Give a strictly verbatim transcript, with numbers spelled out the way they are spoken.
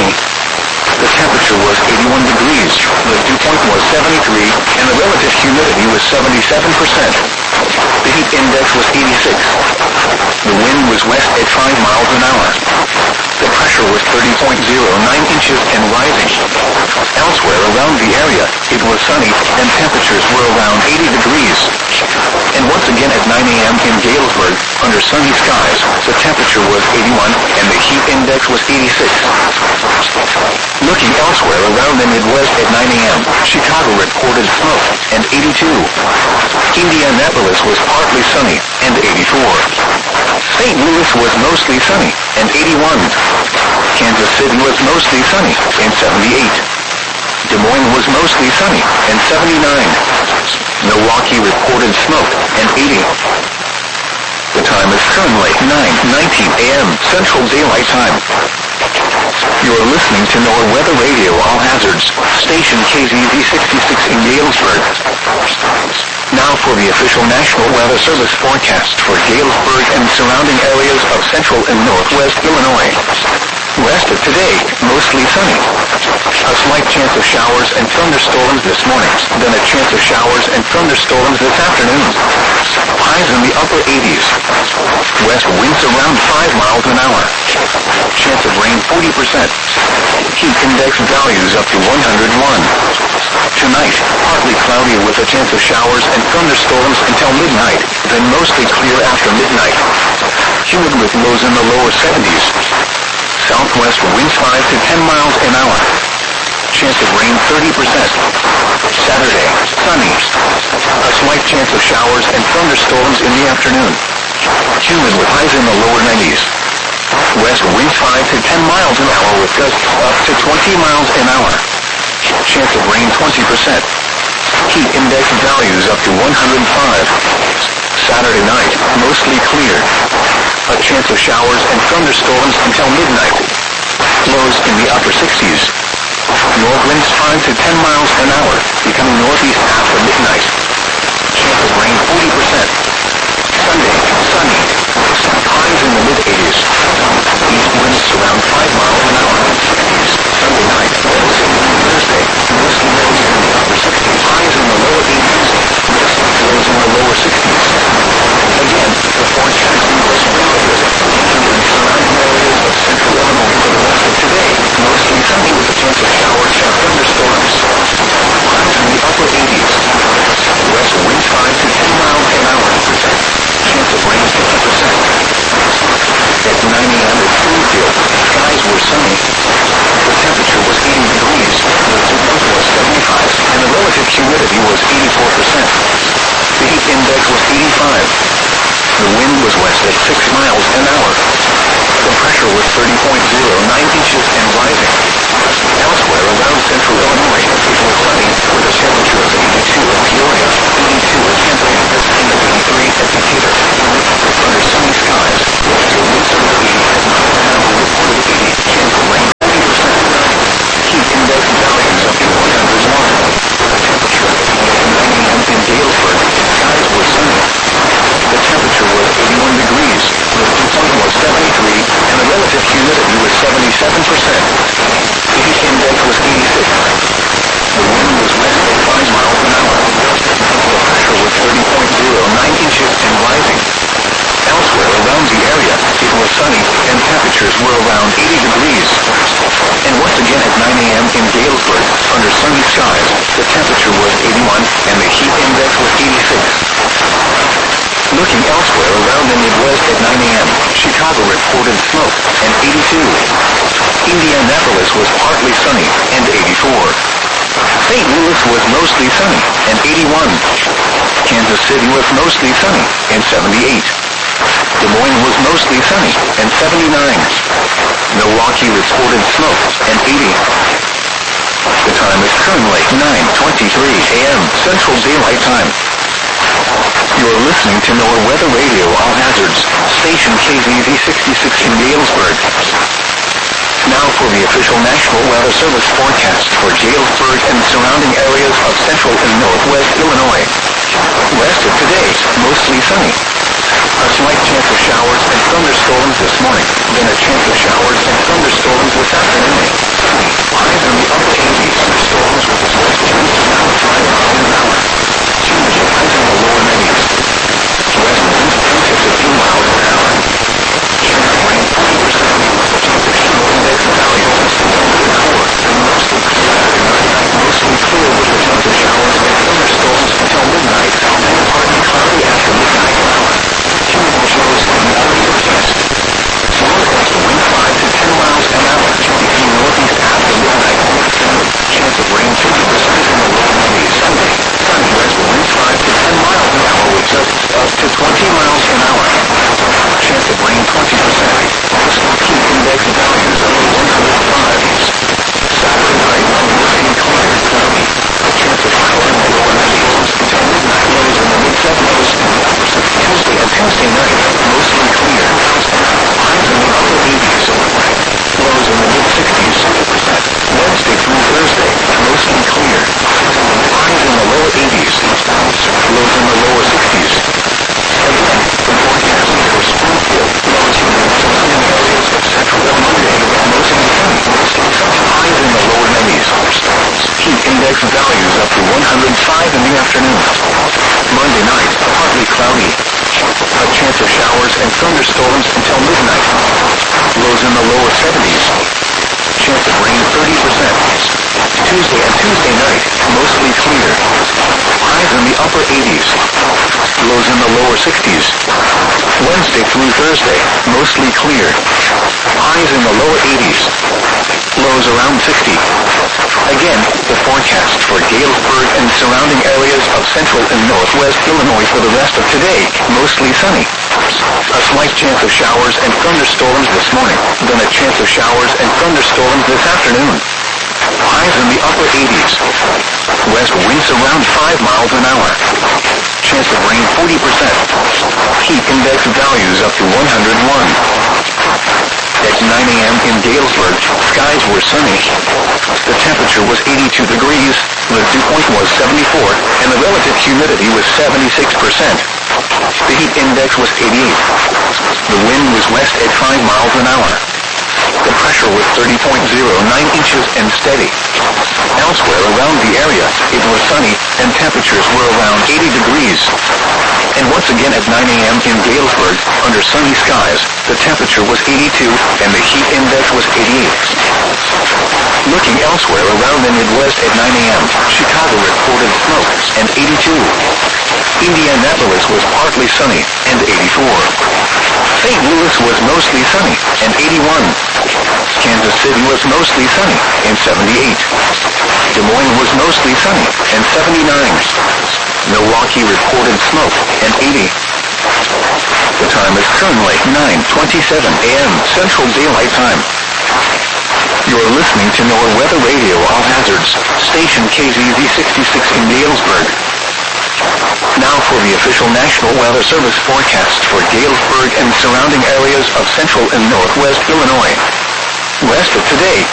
sunny. The temperature was eighty-one degrees, the dew point was seventy-three, and the relative humidity was seventy-seven percent. The heat index was eighty-six. The wind was west at five miles an hour. The pressure was thirty point zero nine inches and rising. Elsewhere around the area, it was sunny, and temperatures were around eighty degrees. And once again at nine a m in Galesburg, under sunny skies, the temperature was eighty-one, and the heat index was eighty-six. Looking elsewhere around the Midwest at nine a m, Chicago reported smoke, and eighty-two. Indianapolis was partly sunny, and eighty-four. Saint Louis was mostly sunny, and eighty-one. Kansas City was mostly sunny, and seventy-eight. Des Moines was mostly sunny, and seventy-nine. Milwaukee reported smoke, and eighty. The time is currently nine nineteen a m Central Daylight Time. You are listening to NOAA Weather Radio All Hazards, station K Z Z sixty-six in Galesburg. Now for the official National Weather Service forecast for Galesburg and surrounding areas of central and northwest Illinois. Rest of today, mostly sunny. A slight chance of showers and thunderstorms this morning, then a chance of showers and thunderstorms this afternoon. Highs in the upper eighties. West winds around five miles an hour. Chance of rain forty percent. Heat index values up to one hundred one. Tonight, partly cloudy with a chance of showers and thunderstorms until midnight, then mostly clear after midnight. Humid with lows in the lower seventies. Southwest winds five to ten miles an hour. Chance of rain thirty percent. Saturday, sunny. A slight chance of showers and thunderstorms in the afternoon. Humid with highs in the lower nineties. West winds five to ten miles an hour with gusts up to twenty miles an hour. Chance of rain twenty percent. Heat index values up to one hundred five. Saturday night, mostly clear. A chance of showers and thunderstorms until midnight. Lows in the upper sixties. North winds five to ten miles an hour, becoming northeast after midnight. Chance of rain forty percent. Sunday, sunny. Highs in the mid-eighties. East winds around five miles an hour. Sunday night, lows. Thursday, mostly lows in the upper sixties. Highs in the lower eighties. Lows in the lower sixties. Again, the forecast was relative in surrounding areas of central Illinois for the rest of today. Mostly sunny with a chance of showers and thunderstorms. Highs in the upper eighties. West winds five to ten miles an hour. Chance of rain fifty percent. At nine a m at Springfield, skies were sunny. The temperature was eighty degrees, the dew point was seventy-five, and the relative humidity was eighty-four percent. The heat index was eighty-five. The wind was west at six miles an hour. The pressure was thirty point zero nine inches and rising. Elsewhere around central Illinois, it was sunny with a temperature of eighty-two at Peoria, eighty-two at Champaign, and eighty-three at Decatur. Under sunny skies, the winds of the eighty at nine an hour reported eighty, chance of rain forty percent. Heat index values up to one hundred one. Temperature at nine a m in Galesburg, skies were sunny. The temperature was eighty-one degrees, the dew point was seventy-three, and the relative humidity was seventy-seven percent. The heat index was eighty-six. The wind was west at five miles an hour. The pressure was thirty point zero nine inches and rising. Elsewhere around the area, it was sunny, and temperatures were around eighty degrees. And once again at nine a m in Galesburg, under sunny skies, the temperature was eighty-one, and the heat index was eighty-six. Looking elsewhere around the Midwest at nine a m, Chicago reported smoke, and eighty-two. Indianapolis was partly sunny, and eighty-four. Saint Louis was mostly sunny, and eighty-one. Kansas City was mostly sunny, and seventy-eight. Des Moines was mostly sunny, and seventy-nine. Milwaukee reported smoke, and eighty. The time is currently nine twenty-three a m Central Daylight Time. You are listening to NOAA Weather Radio All Hazards, station K Z Z sixty-six in Galesburg. Now for the official National Weather Service forecast for Galesburg and surrounding areas of central and northwest Illinois. Rest of today, mostly sunny. A slight chance of showers and thunderstorms this morning, then a chance of showers and thunderstorms this afternoon. index values up to one hundred five in the afternoon. Monday night, partly cloudy. A chance of showers and thunderstorms until midnight. Lows in the lower seventies. Chance of rain thirty percent. Tuesday and Tuesday night, mostly clear. Highs in the upper eighties. Lows in the lower sixties. Wednesday through Thursday, mostly clear. Highs in the lower eighties. Lows around sixty. Again, the forecast for Galesburg and surrounding areas of central and northwest Illinois for the rest of today, mostly sunny. A slight chance of showers and thunderstorms this morning, then a chance of showers and thunderstorms this afternoon. Highs in the upper eighties. West winds around five miles an hour. Chance of rain forty percent. Heat index values up to one hundred one. At nine a.m. in Galesburg, skies were sunny. The temperature was eighty-two degrees, the dew point was seventy-four, and the relative humidity was seventy-six percent. The heat index was eighty-eight. The wind was west at five miles an hour. The pressure was thirty point zero nine inches and steady. Elsewhere around the area, it was sunny, and temperatures were around eighty degrees. And once again at nine a.m. in Galesburg, under sunny skies, the temperature was eighty-two, and the heat index was eighty-eight. Looking elsewhere around the Midwest at nine a.m., Chicago reported smoke, and eighty-two. Indianapolis was partly sunny, and eighty-four. Saint Louis was mostly sunny, and eighty-one. Kansas City was mostly sunny, and seventy-eight. Des Moines was mostly sunny, and seventy-nine. Milwaukee reported smoke, and eighty. The time is currently nine twenty-seven a.m. Central Daylight Time. You're listening to NOAA Weather Radio All Hazards, station K Z Z sixty-six in Galesburg. Now for the official National Weather Service forecast for Galesburg and surrounding areas of central and northwest Illinois. Rest of today,